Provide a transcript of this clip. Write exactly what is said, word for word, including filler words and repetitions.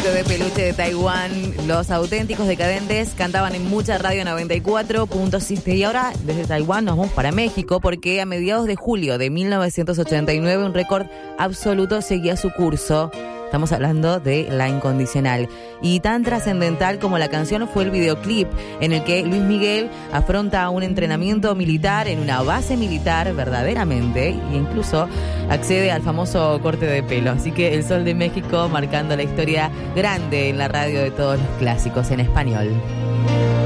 corte de peluche de Taiwán. Los Auténticos Decadentes cantaban en Mucha Radio noventa y cuatro punto siete. Y ahora desde Taiwán nos vamos para México porque a mediados de julio de mil novecientos ochenta y nueve un récord absoluto seguía su curso. Estamos hablando de La Incondicional. Y tan trascendental como la canción fue el videoclip en el que Luis Miguel afronta un entrenamiento militar en una base militar verdaderamente e incluso accede al famoso corte de pelo. Así que El Sol de México marcando la historia grande en la radio de todos los clásicos en español.